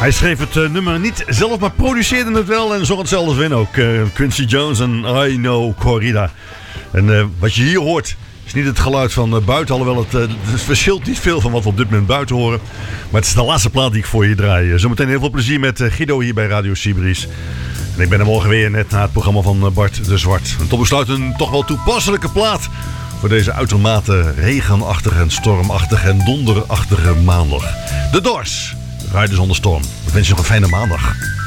Hij schreef het nummer niet zelf, maar produceerde het wel en zong het zelf in ook. Quincy Jones en I Know Corrida. En wat je hier hoort is niet het geluid van buiten, alhoewel het verschilt niet veel van wat we op dit moment buiten horen. Maar het is de laatste plaat die ik voor je draai. Zometeen heel veel plezier met Guido hier bij Radio Sibris. En ik ben er morgen weer net na het programma van Bart de Zwart. En tot besluit een toch wel toepasselijke plaat voor deze uitermate regenachtige en stormachtige en donderachtige maandag. De Doors, Riders on the Storm. Ik wens je nog een fijne maandag.